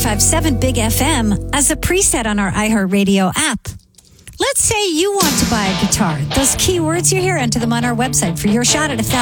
95.7 Big FM as a preset on our iHeartRadio app. Let's say you want to buy a guitar. Those keywords you hear, enter them on our website for your shot at